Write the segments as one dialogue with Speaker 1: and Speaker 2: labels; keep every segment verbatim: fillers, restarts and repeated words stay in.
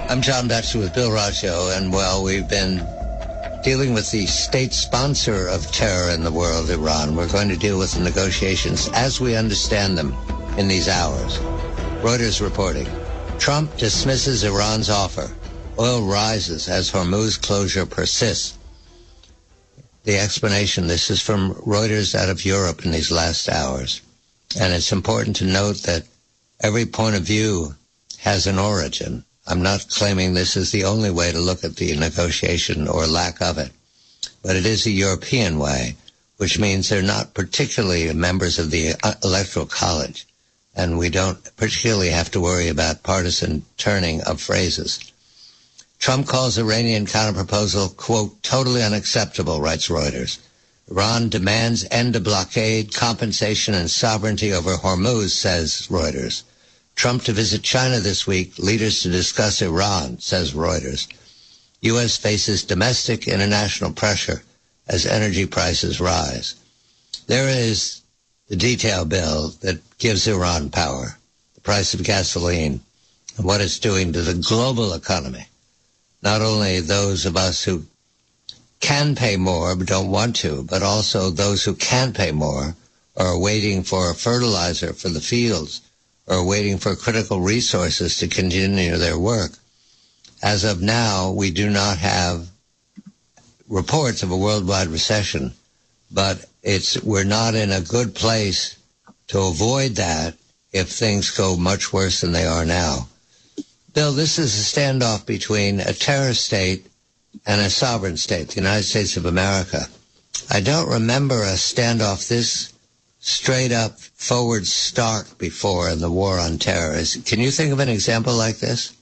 Speaker 1: I'm John Batchelor with Bill Raggio, and well, we've been dealing with the state sponsor of terror in the world, Iran. We're going to deal with the negotiations as we understand them in these hours. Reuters reporting, Trump dismisses Iran's offer. Oil rises as Hormuz closure persists. The explanation, this is from Reuters out of Europe in these last hours. And it's important to note that every point of view has an origin. I'm not claiming this is the only way to look at the negotiation or lack of it, but it is a European way, which means they're not particularly members of the Electoral College, and we don't particularly have to worry about partisan turning of phrases. Trump calls Iranian counterproposal, quote, totally unacceptable, writes Reuters. Iran demands end to blockade, compensation, and sovereignty over Hormuz, says Reuters. Trump to visit China this week, leaders to discuss Iran, says Reuters. U S faces domestic international pressure as energy prices rise. There is the detail bill that gives Iran power, the price of gasoline, and what it's doing to the global economy. Not only those of us who can pay more but don't want to, but also those who can pay more are waiting for fertilizer for the fields, or waiting for critical resources to continue their work. As of now, we do not have reports of a worldwide recession, but it's we're not in a good place to avoid that if things go much worse than they are now. Bill, this is a standoff between a terror state and a sovereign state, the United States of America. I don't remember a standoff this straight up, forward, stark before in the war on terror. Is, can you think of an example like this?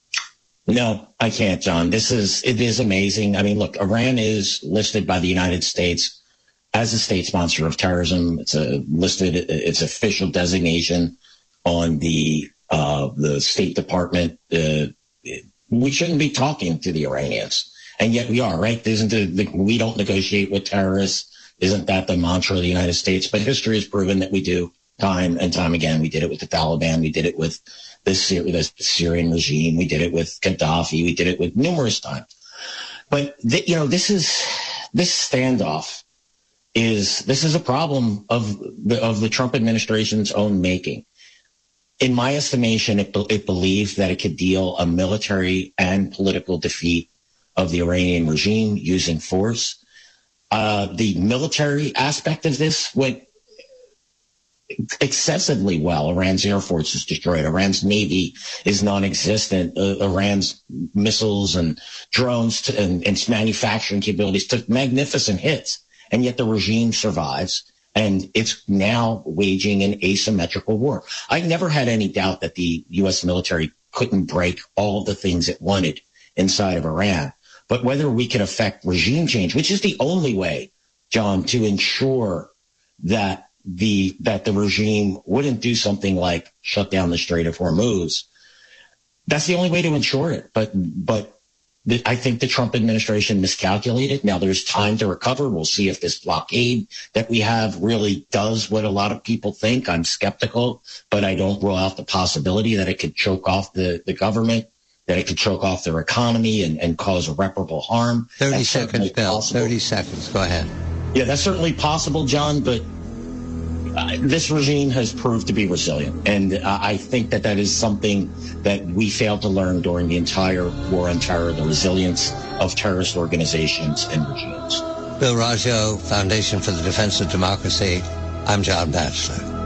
Speaker 2: No, I can't, John. This is, it is amazing. I mean, look, Iran is listed by the United States as a state sponsor of terrorism. It's a listed, it's official designation on the, uh, the State Department. Uh, we shouldn't be talking to the Iranians. And yet we are, right? Isn't the, the, we don't negotiate with terrorists. Isn't that the mantra of the United States? But history has proven that we do time and time again. We did it with the Taliban. We did it with the, Syri- the Syrian regime. We did it with Gaddafi. We did it with numerous times. But, the, you know, this is this standoff is this is a problem of the, of the Trump administration's own making. In my estimation, it, it believed that it could deal a military and political defeat of the Iranian regime using force. Uh, the military aspect of this went excessively well. Iran's Air Force is destroyed. Iran's Navy is non-existent. Uh, Iran's missiles and drones to, and, and its manufacturing capabilities took magnificent hits. And yet the regime survives, and it's now waging an asymmetrical war. I never had any doubt that the U S military couldn't break all the things it wanted inside of Iran. But whether we can affect regime change, which is the only way, John, to ensure that the that the regime wouldn't do something like shut down the Strait of Hormuz, that's the only way to ensure it. But but the, I think the Trump administration miscalculated. Now there's time to recover. We'll see if this blockade that we have really does what a lot of people think. I'm skeptical, but I don't rule out the possibility that it could choke off the, the government, that it could choke off their economy and, and cause irreparable harm.
Speaker 1: thirty
Speaker 2: that's
Speaker 1: seconds, Bill. Possible. thirty seconds. Go ahead.
Speaker 2: Yeah, that's certainly possible, John, but uh, this regime has proved to be resilient. And uh, I think that that is something that we failed to learn during the entire war on terror, the resilience of terrorist organizations and regimes.
Speaker 1: Bill Raggio, Foundation for the Defense of Democracy. I'm John Batchelor.